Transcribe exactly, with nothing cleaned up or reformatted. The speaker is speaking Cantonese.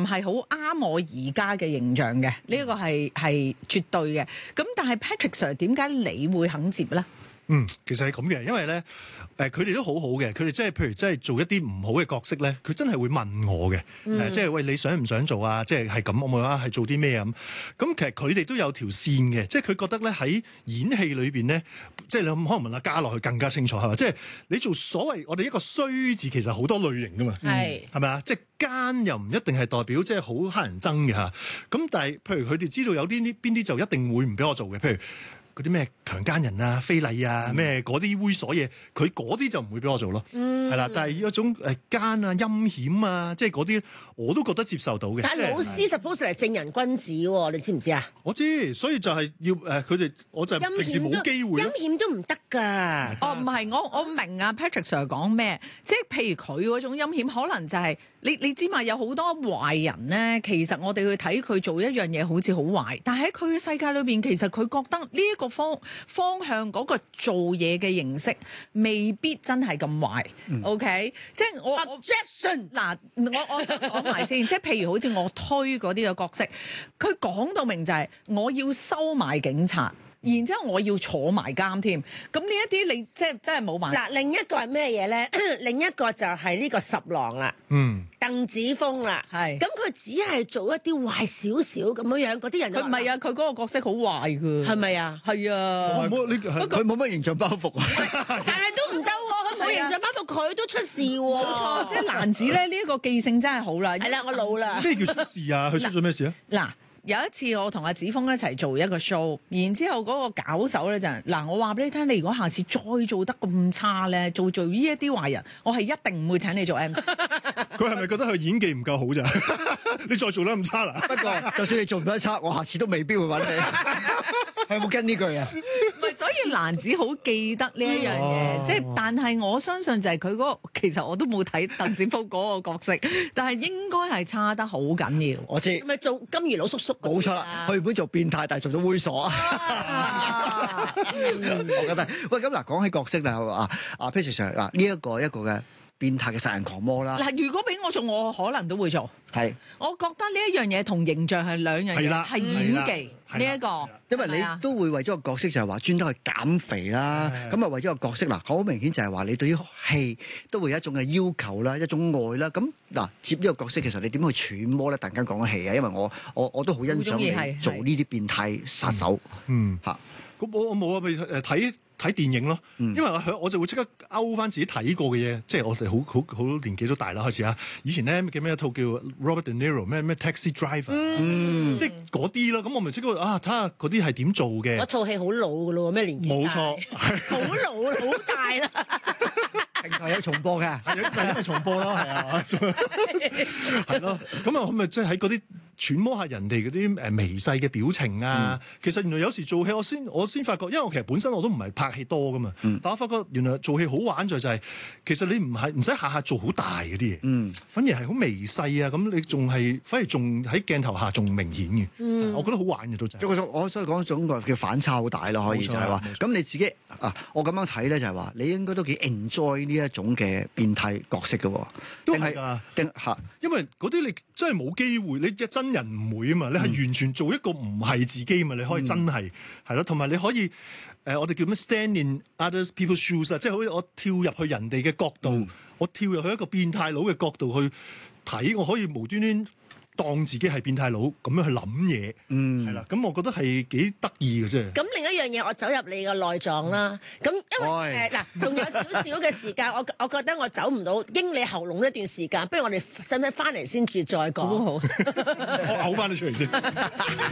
唔係好啱我而家嘅形象嘅，呢、這個係係絕對嘅。咁但係 Patrick Sir 點解你會肯接咧？ 嗯，其實係咁嘅，因為咧，誒佢哋都好好嘅，佢哋即係譬如真係做一啲唔好嘅角色咧，佢真係會問我嘅，誒、 嗯呃、即係喂你想唔想做啊？即係係咁，我咪話係做啲咩啊咁。咁其實佢哋都有條線嘅，即係佢覺得咧喺演戲裏邊咧，即係你可能問阿嘉樂佢更加清楚係嘛？即係你做所謂我哋一個衰字，其實好多類型噶嘛， 係係咪啊？即係奸又唔一定係代表即係好乞人憎嘅嚇。咁但係譬如佢哋知道有啲啲邊啲就一定會唔俾我做嘅，譬如。嗰啲咩強姦人啊、非禮啊、咩嗰啲猥瑣嘢，佢嗰啲就唔會俾我做咯，係啦、嗯。但係一種誒奸啊、陰險啊，即係嗰啲我都覺得接受到嘅。 但係老師 suppose 係正人君子喎，你知唔知啊？ 我知，所以就係要誒佢哋，我就平時冇機會。 陰險都唔得㗎。 哦，唔係，我我明啊 Patrick Sir 講咩，即係譬如佢嗰種陰險，可能就係、是、你你知嘛，有好多壞人咧，其實我哋去睇佢做一樣嘢好似好壞，但係喺佢嘅世界裏邊，其實佢覺得呢一個方方向嗰個做嘢嘅形式未必真係咁壞。嗯、OK，即係我 objection 嗱，我我想講埋先，即係譬如好似我推嗰啲嘅角色，佢講到明就係我要收買警察。然之後我要坐埋監添，咁呢一啲你即係真係冇辦法。 嗱，另一個係咩嘢咧？另一個就係呢個十郎啦，嗯，鄧子峰啦，係。咁佢只係做一啲壞少少咁樣樣，嗰啲人佢唔係啊，佢嗰個角色好壞㗎， 係咪啊？ 係啊， 佢冇乜形象包袱啊， 但係都唔得喎，佢冇形象包袱，佢都出事喎。 冇錯，即係蘭子咧呢一個記性真係好啦。 係啦，我老啦。 咩叫出事啊？佢出咗咩事啊？ 嗱。有一次我同阿子峰一齊做一個 show， 然之後嗰個搞手咧就係嗱，我話俾你聽，你如果下次再做得咁差咧，做做呢一啲壞人，我係一定唔會請你做 M C。 佢係咪覺得佢演技唔夠好咋？你再做得咁差啦？ 不過就算你做唔得差，我下次都未必會揾你。係冇跟呢句啊？ 唔係，所以蘭子好記得呢一樣嘢，即係、哦、但係我相信就係佢嗰個，其實我都冇睇鄧子峰嗰個角色，但係應該係差得好緊要。 我知， 咪做金魚佬叔叔。 冇錯啦，佢原本做變態，但係做咗猥瑣啊！我覺得，喂，咁嗱，講起角色啦，啊啊 Patrick Sir 嗱，呢一個一個嘅變態嘅殺人狂魔啦。 嗱，如果俾我做，我可能都會做。係，我覺得呢一樣嘢同形象係兩樣嘢，係演技呢一個。 因為你都會為咗個角色就係話專登去減肥啦，咁啊為咗個角色嗱，好明顯就係話你對於戲都會有一種嘅要求啦，一種愛啦。咁嗱，接呢個角色其實你點去揣摩咧？突然間講戲啊，因為我我我都好欣賞你做呢啲變態殺手。嗯，嚇， 咁我我冇啊，咪誒睇。睇電影咯，因為我我就會即刻勾翻自己睇過嘅嘢，即係我哋好好好年紀都大啦，開始啊！以前咧記唔記得一套叫 Robert De Niro 咩咩 Taxi Driver，嗯，即係嗰啲咯，咁我咪即刻啊睇下嗰啲係點做嘅。 嗰套戲好老噶咯，咩年紀？ 冇錯， 好老好大啦。 平台有重播嘅， 係就係因為重播咯，係啊，係咯，咁啊，咁咪即係喺嗰啲揣摩下人哋嗰啲誒微細嘅表情啊。嗯、其實原來有時做戲，我先我先發覺，因為我其實本身我都唔係拍戲多噶嘛，嗯、但我發覺原來做戲好玩在就係、是，其實你唔係唔使下下做好大嗰啲嘢，嗯、反而係好微細啊。咁你仲係反而仲喺鏡頭下仲明顯嘅，嗯、我覺得好玩嘅都就係。 我所以講種個叫反差好大咯，可以就係話，咁你自己啊，我咁樣睇咧就係話，你應該都幾 enjoy 呢一種嘅變態角色嘅喎， 都係㗎， 定嚇， 因為嗰啲你真係冇機會，你隻真人唔會啊嘛，你係完全做一個唔係自己嘛，你可以真係係咯，同埋、嗯、你可以誒、呃，我哋叫咩 stand in other people's shoes 啊，即係好似我跳入去人哋嘅角度，嗯、我跳入去一個變態佬嘅角度去睇，我可以無端端當自己係變態佬咁樣去諗嘢，係啦、嗯，咁我覺得係幾得意嘅啫。 咁另一樣嘢，我走入你個內臟啦。咁因為誒嗱，仲、呃、有少少嘅時間，我我覺得我走唔到，經你喉嚨一段時間，不如我哋使唔使翻嚟先至再講？好好， 我嘔翻你出嚟先。